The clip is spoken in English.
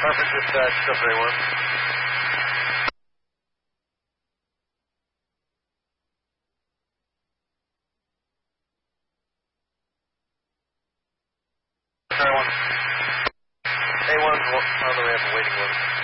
Perfect dispatch, Silver A1. A1's on the ramp, waiting room.